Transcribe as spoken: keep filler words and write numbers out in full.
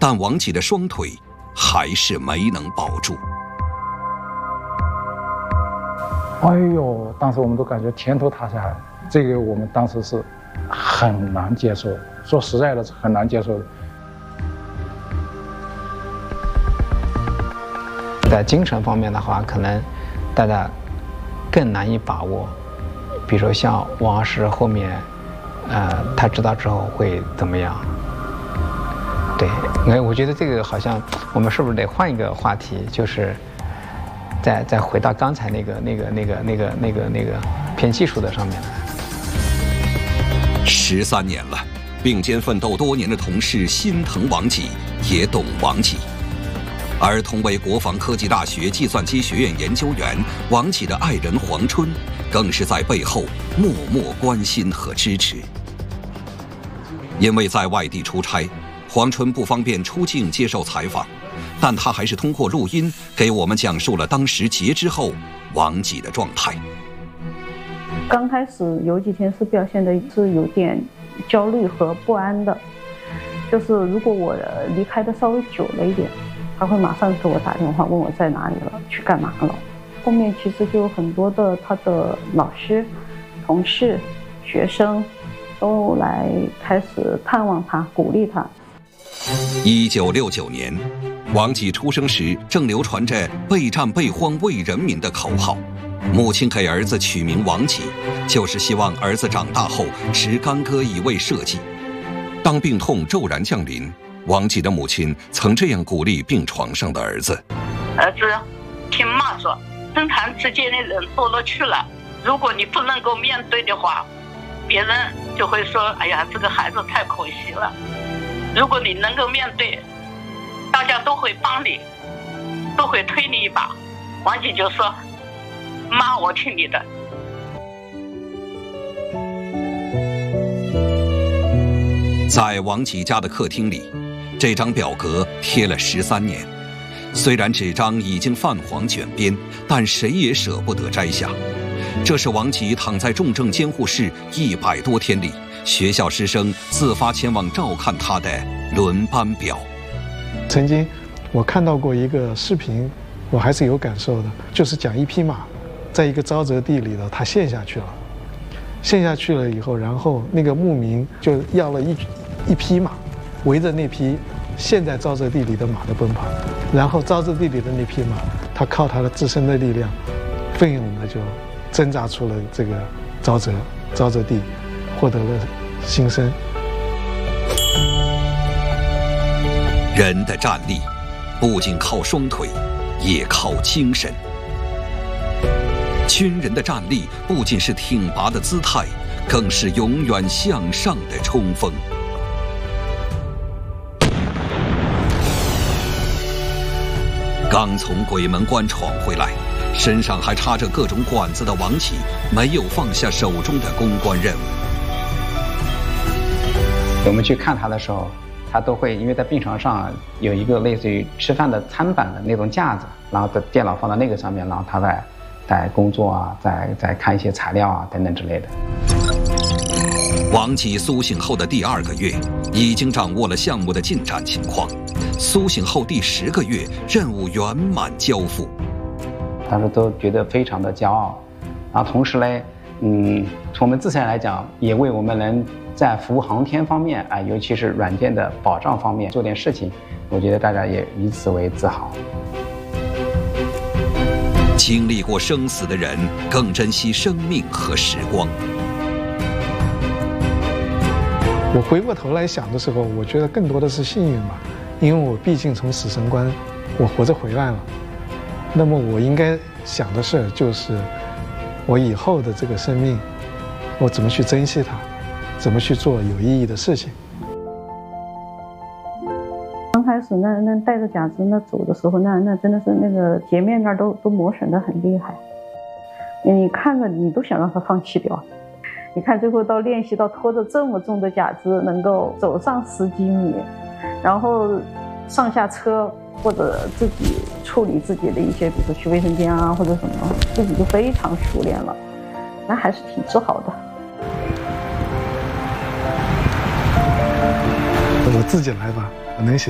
但王吉的双腿还是没能保住。 哎呦，当时我们都感觉天都塌下来，这个我们当时是很难接受的，说实在的是很难接受的。 在精神方面的话，可能大家更难以把握，比如说像王石后面，呃，他知道之后会怎么样？对，哎，我觉得这个好像我们是不是得换一个话题，就是再再回到刚才那个那个那个那个那个那个偏技术的上面来。 十三年了，并肩奋斗多年的同事心疼王吉，也懂王吉。而同为国防科技大学计算机学院研究员，王吉的爱人黄春，更是在背后默默关心和支持。因为在外地出差，黄春不方便出镜接受采访，但他还是通过录音给我们讲述了当时截肢后王吉的状态。 刚开始有几天是表现的是有点焦虑和不安的，就是如果我离开的稍微久了一点，他会马上给我打电话问我在哪里了，去干嘛了。后面其实就有很多的他的老师、同事、学生都来开始探望他，鼓励他。 一九六九年，王吉出生时正流传着备战备荒为人民的口号，母亲给儿子取名王吉，就是希望儿子长大后持干戈以卫社稷。当病痛骤然降临，王吉的母亲曾这样鼓励病床上的儿子： 儿子，听妈说，生产之间的人多了去了，如果你不能够面对的话，别人就会说，哎呀，这个孩子太可惜了。如果你能够面对，大家都会帮你，都会推你一把。王吉就说，妈，我听你的。 在王吉家的客厅里，这张表格贴了十三年，虽然纸张已经泛黄卷边，但谁也舍不得摘下。这是王吉躺在重症监护室一百多天里，学校师生自发前往照看他的轮班表。 曾经我看到过一个视频，我还是有感受的，就是讲一匹马在一个沼泽地里头，它陷下去了，陷下去了以后，然后那个牧民就要了一一匹马，围着那匹陷在沼泽地里的马的奔跑，然后沼泽地里的那匹马，它靠它的自身的力量，奋勇的就挣扎出了这个沼泽沼泽地，获得了新生。 人的战力不仅靠双腿，也靠精神。军人的战力不仅是挺拔的姿态，更是永远向上的冲锋。刚从鬼门关闯回来，身上还插着各种管子的王吉，没有放下手中的公关任务。 我们去看他的时候，他都会因为在病床上有一个类似于吃饭的餐板的那种架子，然后的电脑放到那个上面，然后他在在工作啊，在在看一些材料啊等等之类的。 王吉苏醒后的第二个月，已经掌握了项目的进展情况。苏醒后第十个月，任务圆满交付。 当时都觉得非常的骄傲，然后同时呢，嗯，从我们自身来讲，也为我们能在服务航天方面啊，尤其是软件的保障方面做点事情，我觉得大家也以此为自豪。 经历过生死的人，更珍惜生命和时光。 我回过头来想的时候，我觉得更多的是幸运吧，因为我毕竟从死神关，我活着回来了。那么我应该想的事就是，我以后的这个生命，我怎么去珍惜它，怎么去做有意义的事情。 刚开始那那带着假肢那走的时候，那那真的是那个截面那儿都都磨损得很厉害，你看着你都想让他放弃掉。你看最后到练习到拖着这么重的假肢能够走上十几米，然后上下车或者自己处理自己的一些，比如说去卫生间啊或者什么，自己就非常熟练了，那还是挺自豪的。 我自己来吧，我能写。